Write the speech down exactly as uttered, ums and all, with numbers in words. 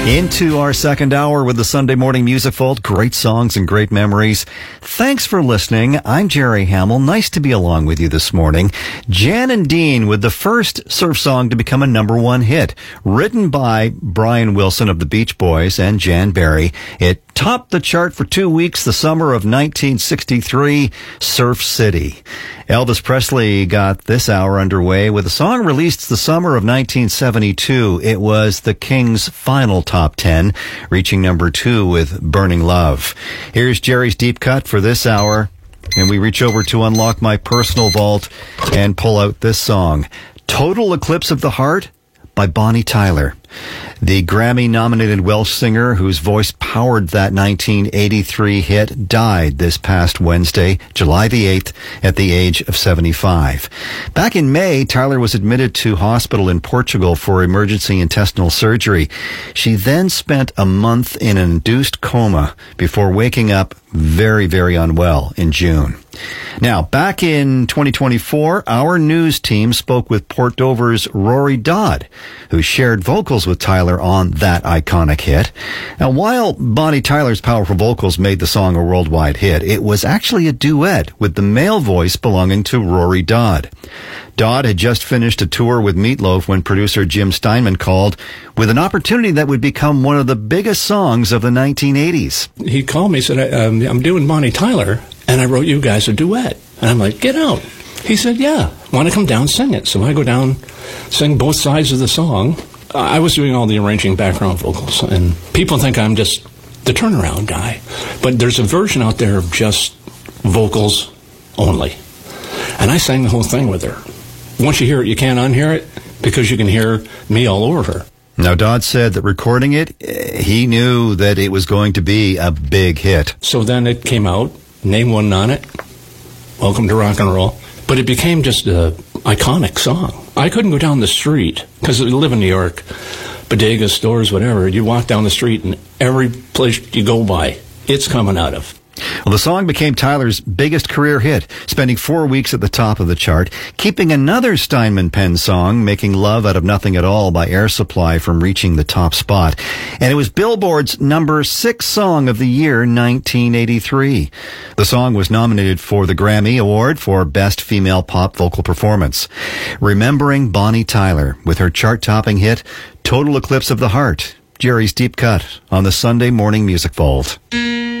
Into our second hour with the Sunday Morning Music Vault. Great songs and great memories. Thanks for listening. I'm Jerry Hamill. Nice to be along with you this morning. Jan and Dean with the first surf song to become a number one hit. Written by Brian Wilson of the Beach Boys and Jan Berry. It topped the chart for two weeks the summer of nineteen sixty-three, Surf City. Elvis Presley got this hour underway with a song released the summer of nineteen seventy-two. It was the King's final top ten, reaching number two with Burning Love. Here's Jerry's Deep Cut for this hour, and we reach over to unlock my personal vault and pull out this song, Total Eclipse of the Heart by Bonnie Tyler. The Grammy-nominated Welsh singer whose voice powered that nineteen eighty-three hit died this past Wednesday, July the eighth, at the age of seventy-five. Back in May, Tyler was admitted to hospital in Portugal for emergency intestinal surgery. She then spent a month in an induced coma before waking up very, very unwell in June. Now, back in twenty twenty-four, our news team spoke with Port Dover's Rory Dodd, who shared vocals with Tyler on that iconic hit. Now, while Bonnie Tyler's powerful vocals made the song a worldwide hit, it was actually a duet with the male voice belonging to Rory Dodd. Dodd had just finished a tour with Meatloaf when producer Jim Steinman called with an opportunity that would become one of the biggest songs of the nineteen eighties. He called me and said, um, I'm doing Bonnie Tyler, and I wrote you guys a duet. And I'm like, get out. He said, yeah, want to come down, sing it. So I go down, sing both sides of the song. I was doing all the arranging background vocals, and people think I'm just the turnaround guy. But there's a version out there of just vocals only. And I sang the whole thing with her. Once you hear it, you can't unhear it, because you can hear me all over her. Now, Dodd said that recording it, he knew that it was going to be a big hit. So then it came out, name wasn't on it, Welcome to Rock and Roll, but it became just an iconic song. I couldn't go down the street, because I live in New York, bodegas, stores, whatever. You walk down the street, and every place you go by, it's coming out of. Well, the song became Tyler's biggest career hit, spending four weeks at the top of the chart, keeping another Steinman penned song, Making Love Out of Nothing at All by Air Supply, from reaching the top spot. And it was Billboard's number six song of the year, nineteen eighty-three. The song was nominated for the Grammy Award for Best Female Pop Vocal Performance. Remembering Bonnie Tyler with her chart-topping hit, Total Eclipse of the Heart. Jerry's Deep Cut on the Sunday Morning Music Vault.